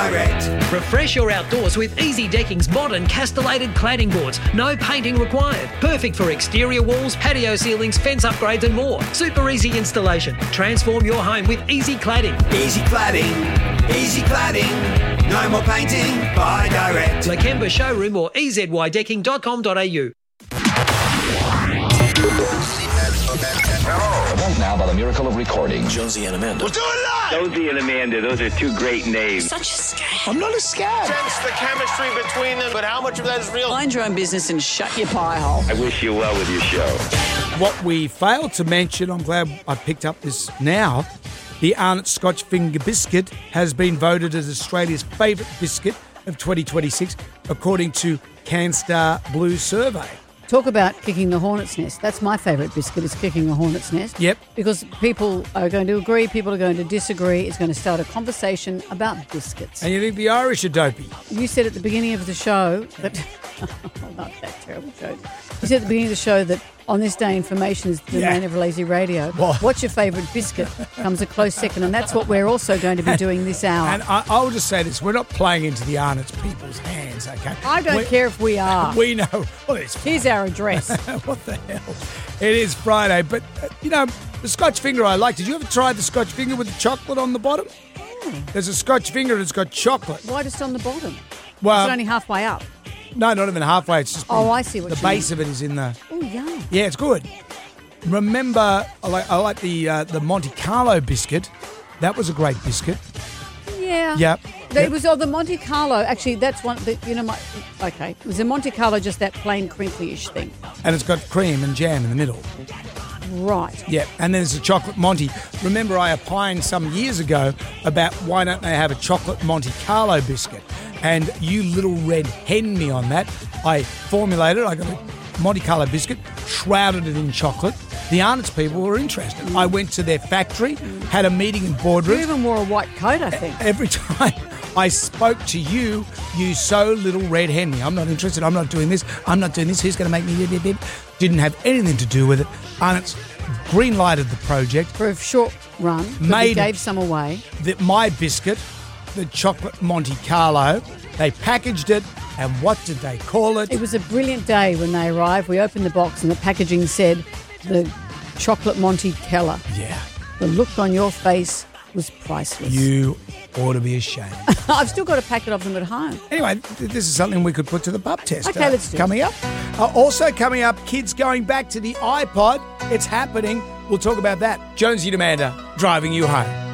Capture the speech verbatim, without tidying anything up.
direct. Refresh your outdoors with Easy Decking's modern castellated cladding boards. No painting required. Perfect for exterior walls, patio ceilings, fence upgrades and more. Super easy installation. Transform your home with Easy Cladding. Easy cladding, easy cladding. No more painting, buy direct. Lakemba Showroom or e z y decking dot com dot a u. Event now by the miracle of recording. Jonesy and Amanda. We'll do it live! Jonesy and Amanda, those are two great names. Such a scam. I'm not a scab. Sense the chemistry between them, but how much of that is real? Mind your own business and shut your pie hole. I wish you well with your show. What we failed to mention, I'm glad I picked up this now, the Arnott's Scotch Finger Biscuit has been voted as Australia's favourite biscuit of twenty twenty-six, according to CanStar Blue Survey. Talk about kicking the hornet's nest. That's my favourite biscuit, is kicking the hornet's nest. Yep. Because people are going to agree, people are going to disagree. It's going to start a conversation about biscuits. And you think the Irish are dopey? You said at the beginning of the show that... not that terrible joke. You said at the beginning of the show that on this day, information is the Yeah. main of Lazy Radio. What? What's your favourite biscuit comes a close second, and that's what we're also going to be doing this hour. And I, I'll just say this, we're not playing into the Arnott's people's hands, okay? I don't we, care if we are. We know. Well, it's Here's our address. what the hell? It is Friday, but, uh, you know, the Scotch Finger I like. Did you ever try the Scotch Finger with the chocolate on the bottom? Oh. There's a Scotch Finger and it's got chocolate. Why just on the bottom? Well, It's only halfway up. no, not even halfway. It's just Oh, been- I see what the you base mean. of it is in the. Oh, yum. Yeah, it's good. Remember, I like I like the uh, the Monte Carlo biscuit. That was a great biscuit. Yeah. Yep. It Yep. was oh, the Monte Carlo. Actually, that's one that, you know, my. Okay. It was the Monte Carlo, just that plain crinkly-ish thing. And it's got cream and jam in the middle. Right. Yeah, and then there's a chocolate Monte. Remember, I opined some years ago about why don't they have a chocolate Monte Carlo biscuit? And you little red hen me on that. I formulated, I got a Monte Carlo biscuit, shrouded it in chocolate. The Arnott's people were interested. I went to their factory, had a meeting in You boardroom. even wore a white coat, I think. Every time I spoke to you, you so little red hen me. I'm not interested. I'm not doing this. I'm not doing this. Who's going to make me? Bip, bip, bip. Didn't have anything to do with it. Arnott's green lighted the project. For a short run. but Made we it. gave some away. That my biscuit, the chocolate Monte Carlo, they packaged it, and what did they call it? It was a brilliant day when they arrived. We opened the box and the packaging said the chocolate Monte Keller. Yeah. The look on your face was priceless. You ought to be ashamed. I've still got a packet of them at home. Anyway, th- this is something we could put to the pub test. Okay, let's do it. Coming up. Uh, also coming up, kids going back to the iPod. It's happening. We'll talk about that. Jonesy and Amanda driving you home.